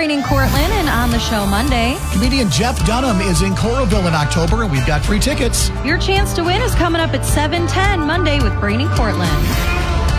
Brainy Cortland, and on the show Monday, comedian Jeff Dunham is in Coralville in October, and we've got free tickets. Your chance to win is coming up at 7:10 Monday with Brainy Cortland.